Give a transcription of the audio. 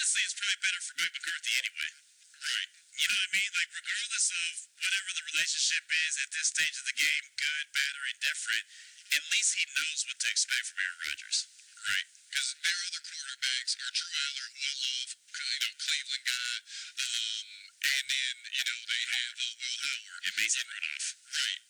honestly, it's probably better for Mike McCarthy anyway. Right. You know what I mean? Like, regardless of whatever the relationship is at this stage of the game, good, bad, or indifferent, at least he knows what to expect from Aaron Rodgers. Right. Because their other quarterbacks are Drew Aller, who I love, Cleveland guy, and then, they have Will Howard. And Mason Rudolph. Right.